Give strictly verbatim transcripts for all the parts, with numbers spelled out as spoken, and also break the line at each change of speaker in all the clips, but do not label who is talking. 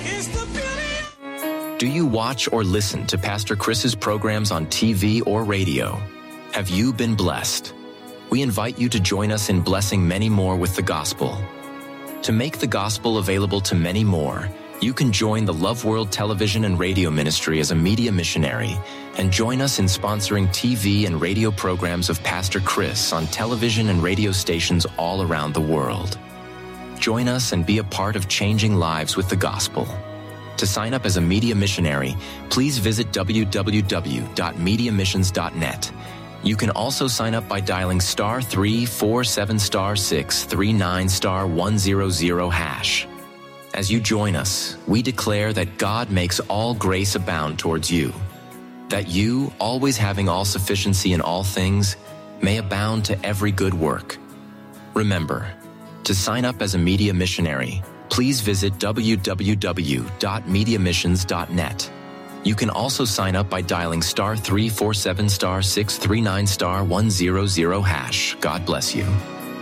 It's the beauty.
Do you watch or listen to Pastor Chris's programs on T V or radio? Have you been blessed? We invite you to join us in blessing many more with the gospel. To make the gospel available to many more, you can join the Love World Television and Radio Ministry as a media missionary and join us in sponsoring T V and radio programs of Pastor Chris on television and radio stations all around the world. Join us and be a part of changing lives with the gospel. To sign up as a media missionary, please visit w w w dot media missions dot net. You can also sign up by dialing star three four seven star six three nine star one zero zero hash. As you join us, we declare that God makes all grace abound towards you, that you, always having all sufficiency in all things, may abound to every good work. Remember, to sign up as a media missionary, please visit w w w dot media missions dot net. You can also sign up by dialing star three four seven star six three nine star one zero zero hash. God bless you.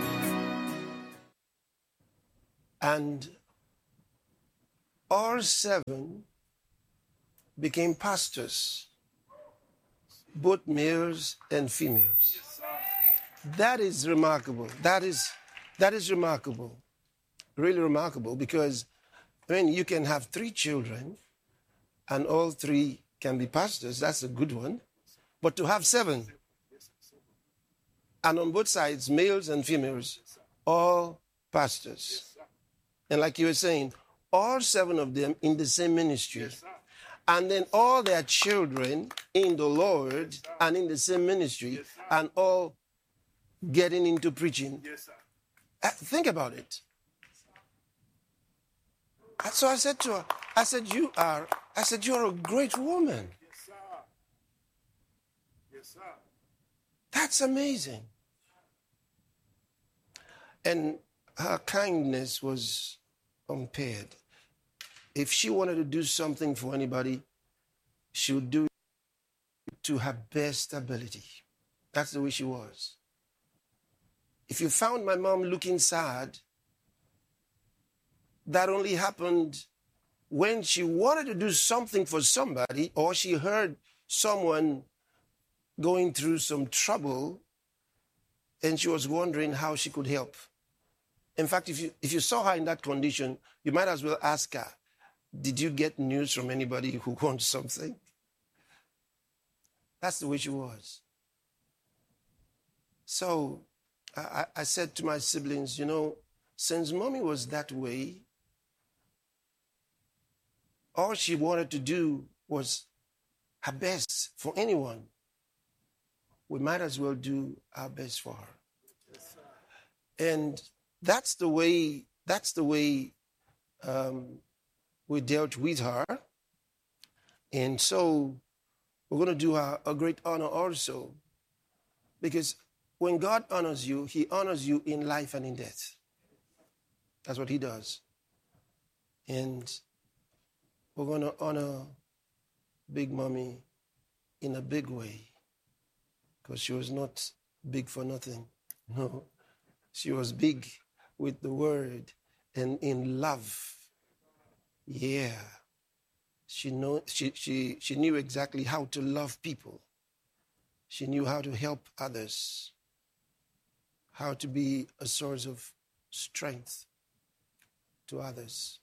And all seven became pastors, both males and females. That is remarkable. That is, that is remarkable. Really remarkable, because I mean, you can have three children and all three can be pastors. That's a good one. But to have seven, and on both sides, males and females, all pastors. And like you were saying, all seven of them in the same ministry. And then all their children in the Lord and in the same ministry, and all getting into preaching. Uh, Think about it. And so I said to her, I said, you are, I said, you're a great woman.
Yes, sir. Yes, sir.
That's amazing. And her kindness was unpaired. If she wanted to do something for anybody, she would do it to her best ability. That's the way she was. If you found my mom looking sad, that only happened when she wanted to do something for somebody, or she heard someone going through some trouble and she was wondering how she could help. In fact, if you, if you saw her in that condition, you might as well ask her, did you get news from anybody who wants something? That's the way she was. So I, I said to my siblings, you know, since mommy was that way, all she wanted to do was her best for anyone. We might as well do our best for her. And that's the way, that's the way um, we dealt with her. And so we're going to do her a great honor also. Because when God honors you, he honors you in life and in death. That's what he does. And we're going to honor Big Mommy in a big way. Because she was not big for nothing. No. She was big with the word and in love. Yeah. She know she she she knew exactly how to love people. She knew how to help others. How to be a source of strength to others.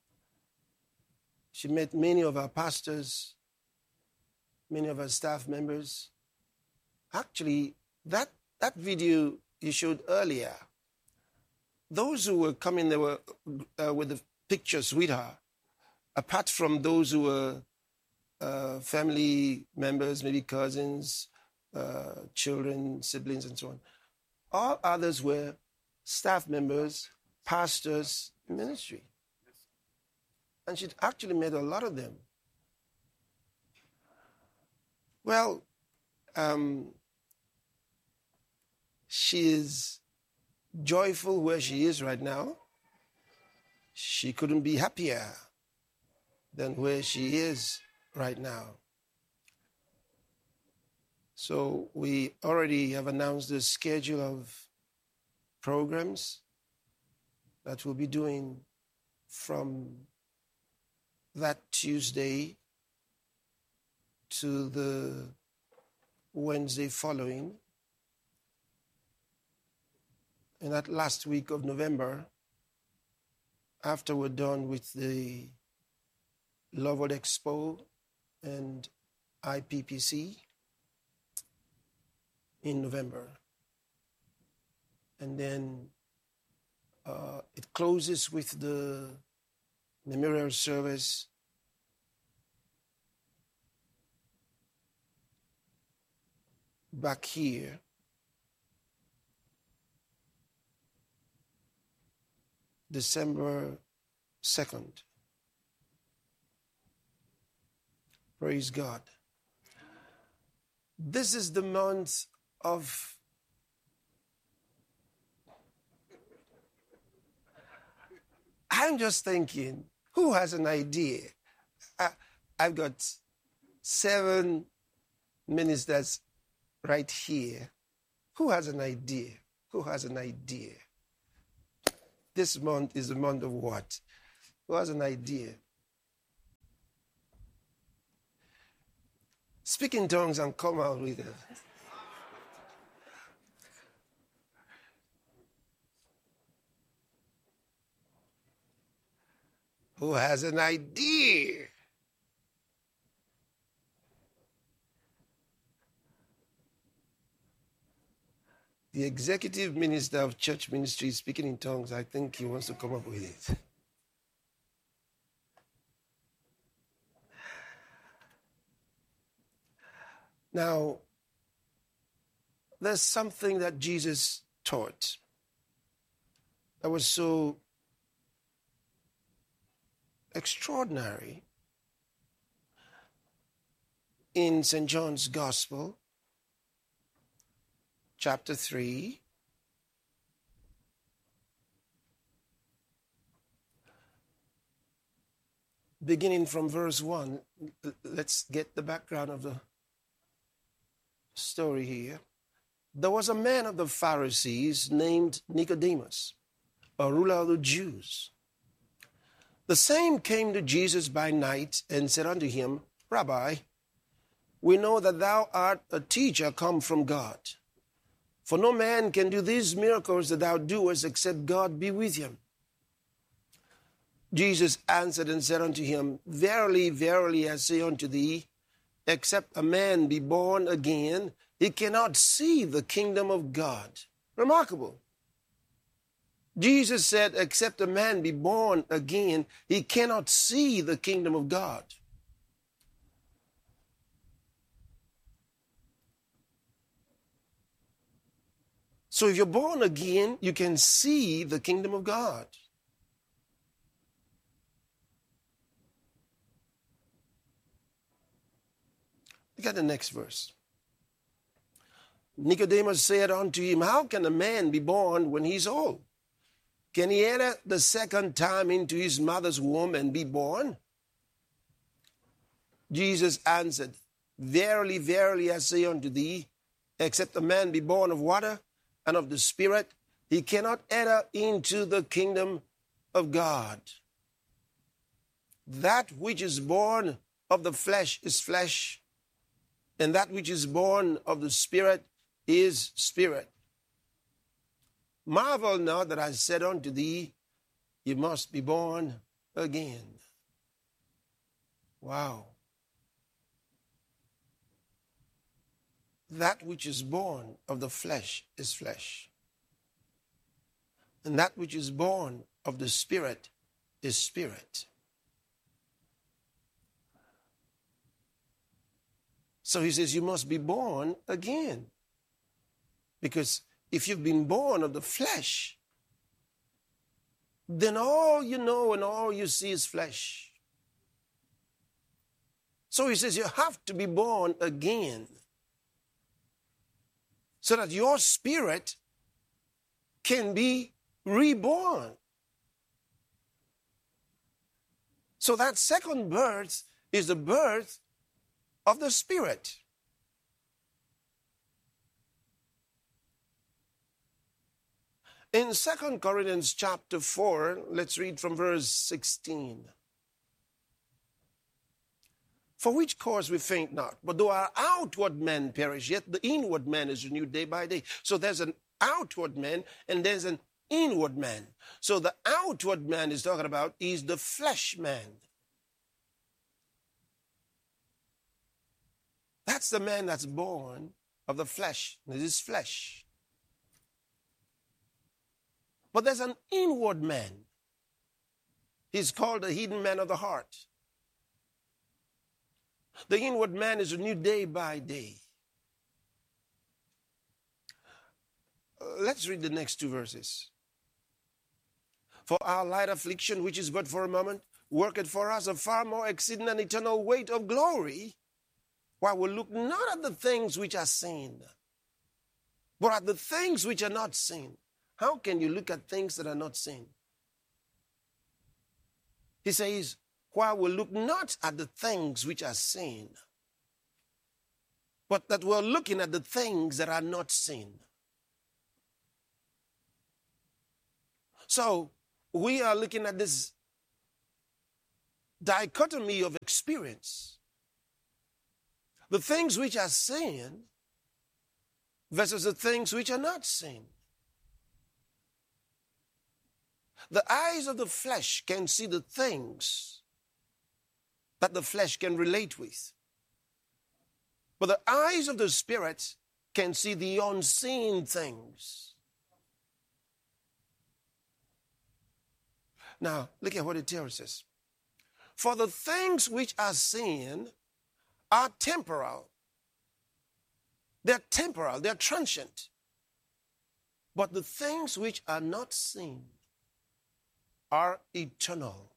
She met many of our pastors, many of our staff members. Actually, that that video you showed earlier, those who were coming, they were uh, with the pictures with her, apart from those who were uh, family members, maybe cousins, uh, children, siblings, and so on. All others were staff members, pastors, ministry. And she'd actually met a lot of them. Well, um, she is joyful where she is right now. She couldn't be happier than where she is right now. So we already have announced the schedule of programs that we'll be doing from that Tuesday to the Wednesday following, in that last week of November, after we're done with the Lovell Expo and I P P C in November. And then uh, it closes with the memorial service back here December second. Praise God. This is the month of I'm just thinking, who has an idea? I, I've got seven ministers right here. Who has an idea? Who has an idea? This month is the month of what? Who has an idea? Speak in tongues and come out with it. Who has an idea? The executive minister of church ministry is speaking in tongues. I think he wants to come up with it. Now, there's something that Jesus taught that was so extraordinary in Saint John's Gospel, chapter three, beginning from verse one. Let's get the background of the story here. There was a man of the Pharisees named Nicodemus, a ruler of the Jews. The same came to Jesus by night and said unto him, Rabbi, we know that thou art a teacher come from God. For no man can do these miracles that thou doest except God be with him. Jesus answered and said unto him, Verily, verily, I say unto thee, except a man be born again, he cannot see the kingdom of God. Remarkable. Jesus said, except a man be born again, he cannot see the kingdom of God. So if you're born again, you can see the kingdom of God. Look at the next verse. Nicodemus said unto him, How can a man be born when he's old? Can he enter the second time into his mother's womb and be born? Jesus answered, Verily, verily, I say unto thee, except a man be born of water and of the Spirit, he cannot enter into the kingdom of God. That which is born of the flesh is flesh, and that which is born of the Spirit is spirit. Marvel not that I said unto thee, you must be born again. Wow. That which is born of the flesh is flesh, and that which is born of the Spirit is spirit. So he says you must be born again. Because if you've been born of the flesh, then all you know and all you see is flesh. So he says you have to be born again so that your spirit can be reborn. So that second birth is the birth of the Spirit. In Second Corinthians chapter four, let's read from verse sixteen. For which cause we faint not. But though our outward man perish, yet the inward man is renewed day by day. So there's an outward man and there's an inward man. So the outward man is talking about is the flesh man. That's the man that's born of the flesh. This is flesh. But there's an inward man. He's called the hidden man of the heart. The inward man is renewed day by day. Uh, let's read the next two verses. For our light affliction, which is but for a moment, worketh for us a far more exceeding and eternal weight of glory, while we look not at the things which are seen, but at the things which are not seen. How can you look at things that are not seen? He says, while we look not at the things which are seen, but that we're looking at the things that are not seen. So we are looking at this dichotomy of experience. The things which are seen versus the things which are not seen. The eyes of the flesh can see the things that the flesh can relate with. But the eyes of the Spirit can see the unseen things. Now, look at what it tells us. For the things which are seen are temporal. They're temporal, they're transient. But the things which are not seen are eternal.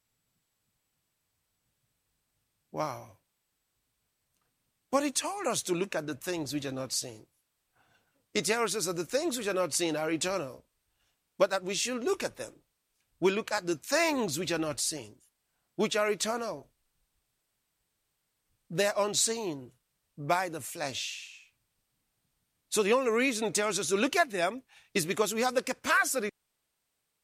Wow. But he told us to look at the things which are not seen. He tells us that the things which are not seen are eternal, but that we should look at them. We look at the things which are not seen, which are eternal. They're unseen by the flesh. So the only reason he tells us to look at them is because we have the capacity